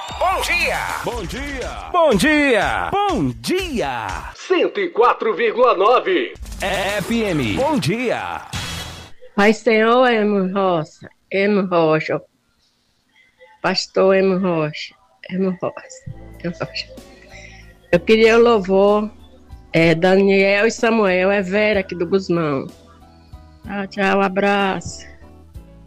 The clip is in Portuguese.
Bom dia! Bom dia! Bom dia! Bom dia! 104,9 FM. Bom dia! Pai Senhor, Emo Rocha, Emo Rocha, Pastor Emo Rocha, Emo Rocha. Eu queria o louvor, Daniel e Samuel, Vera aqui do Guzmão. Tchau, abraço.